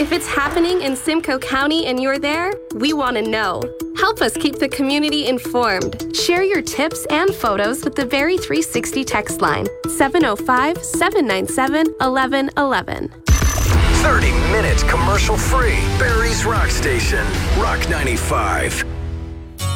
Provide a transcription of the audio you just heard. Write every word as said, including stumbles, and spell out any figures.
If it's happening in Simcoe County and you're there, we want to know. Help us keep the community informed. Share your tips and photos with the Barrie three sixty text line, seven oh five, seven nine seven, one one one one. thirty minutes commercial free. Barrie's Rock Station, Rock ninety-five.